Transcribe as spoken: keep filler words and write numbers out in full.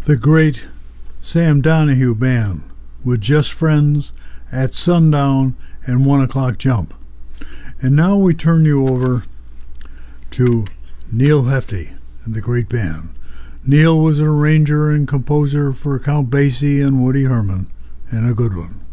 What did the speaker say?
The great Sam Donahue Band with Just Friends, At Sundown, and One O'Clock Jump. And now we turn you over to Neal Hefti and the great band. Neal was an arranger and composer for Count Basie and Woody Herman, and a good one.